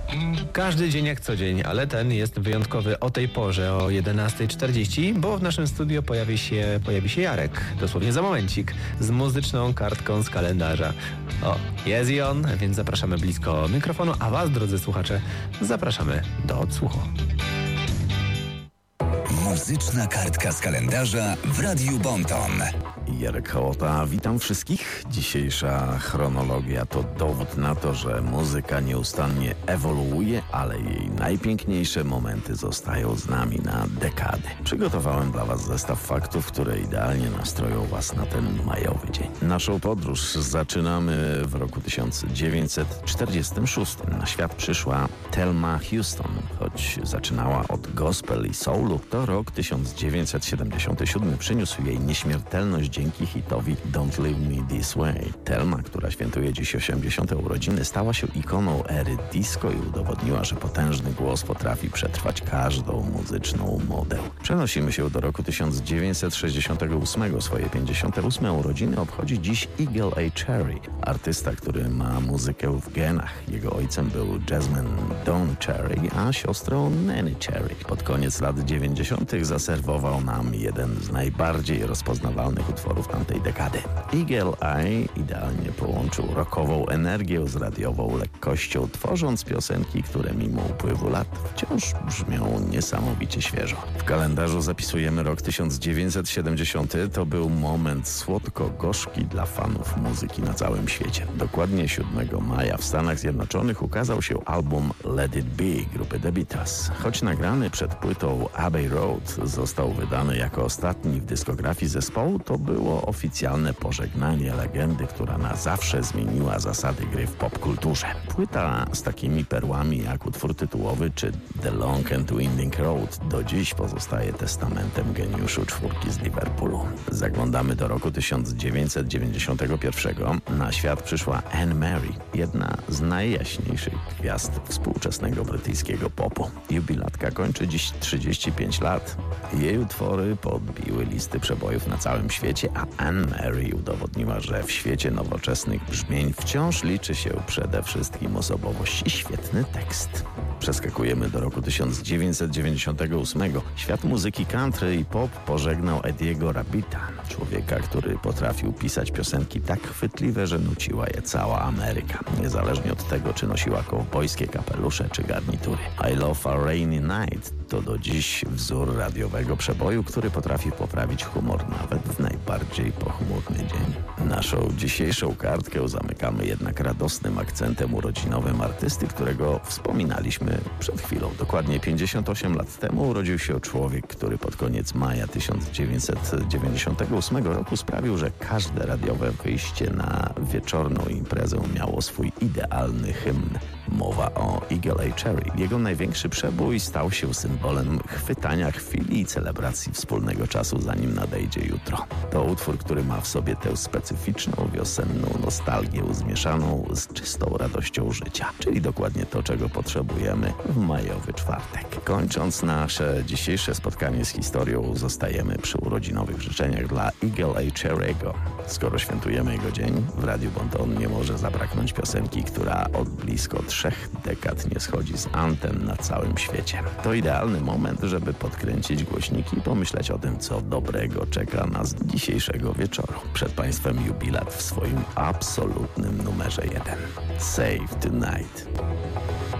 Każdy dzień jak co dzień, ale ten jest wyjątkowy o tej porze, o 11:40, bo w naszym studio pojawi się Jarek, dosłownie za momencik, z muzyczną kartką z kalendarza. O, jest i on, więc zapraszamy blisko mikrofonu, a was, drodzy słuchacze, zapraszamy do odsłuchu. Muzyczna kartka z kalendarza w Radiu Bonton. Jarek Hołota, witam wszystkich. Dzisiejsza chronologia to dowód na to, że muzyka nieustannie ewoluuje, ale jej najpiękniejsze momenty zostają z nami na dekady. Przygotowałem dla Was zestaw faktów, które idealnie nastroją Was na ten majowy dzień. Naszą podróż zaczynamy w roku 1946. Na świat przyszła Thelma Houston. Choć zaczynała od gospel i soulu, to rok 1977 przyniósł jej nieśmiertelność dzięki hitowi Don't Leave Me This Way. Thelma, która świętuje dziś 80. urodziny, stała się ikoną ery disco i udowodniła, że potężny głos potrafi przetrwać każdą muzyczną modę. Przenosimy się do roku 1968. Swoje 58. urodziny obchodzi dziś Eagle A. Cherry, artysta, który ma muzykę w genach. Jego ojcem był jazzman Don Cherry, a siostrą Nanny Cherry. Pod koniec lat 90. zaserwował nam jeden z najbardziej rozpoznawalnych utworów tamtej dekady. Eagle Eye idealnie połączył rockową energię z radiową lekkością, tworząc piosenki, które mimo upływu lat wciąż brzmią niesamowicie świeżo. W kalendarzu zapisujemy rok 1970. To był moment słodko-gorzki dla fanów muzyki na całym świecie. Dokładnie 7 maja w Stanach Zjednoczonych ukazał się album Let It Be grupy The Beatles. Choć nagrany przed płytą Abbey Road został wydany jako ostatni w dyskografii zespołu, to było oficjalne pożegnanie legendy, która na zawsze zmieniła zasady gry w popkulturze. Płyta z takimi perłami jak utwór tytułowy czy The Long and Winding Road do dziś pozostaje testamentem geniuszu czwórki z Liverpoolu. Zaglądamy do roku 1991. Na świat przyszła Anne Mary, jedna z najjaśniejszych gwiazd współczesnego brytyjskiego popu. Jubilatka kończy dziś 35 lat. Jej utwory podbiły listy przebojów na całym świecie, a Anne Mary udowodniła, że w świecie nowoczesnych brzmień wciąż liczy się przede wszystkim osobowość i świetny tekst. Przeskakujemy do roku 1998. Świat muzyki country i pop pożegnał Ediego Rabbita, człowieka, który potrafił pisać piosenki tak chwytliwe, że nuciła je cała Ameryka, niezależnie od tego, czy nosiła kowbojskie kapelusze czy garnitury. I Love a Rainy Night to do dziś wzór radiowego przeboju, który potrafi poprawić humor nawet w najbardziej pochmurny dzień. Naszą dzisiejszą kartkę zamykamy jednak radosnym akcentem urodzinowym artysty, którego wspominaliśmy przed chwilą. Dokładnie 58 lat temu urodził się człowiek, który pod koniec maja 1998 roku sprawił, że każde radiowe wyjście na wieczorną imprezę miało swój idealny hymn. Mowa o Eagle A. Cherry. Jego największy przebój stał się symbolem chwytania chwili i celebracji wspólnego czasu, zanim nadejdzie jutro. To utwór, który ma w sobie tę specyficzną wiosenną nostalgię zmieszaną z czystą radością życia, czyli dokładnie to, czego potrzebujemy w majowy czwartek. Kończąc nasze dzisiejsze spotkanie z historią, zostajemy przy urodzinowych życzeniach dla Eagle A. Cherry'ego. Skoro świętujemy jego dzień, w Radiu Bonton nie może zabraknąć piosenki, która od blisko 3 dekad nie schodzi z anten na całym świecie. To idealny moment, żeby podkręcić głośniki i pomyśleć o tym, co dobrego czeka nas dzisiejszego wieczoru. Przed Państwem jubilat w swoim absolutnym numerze 1. Save Tonight.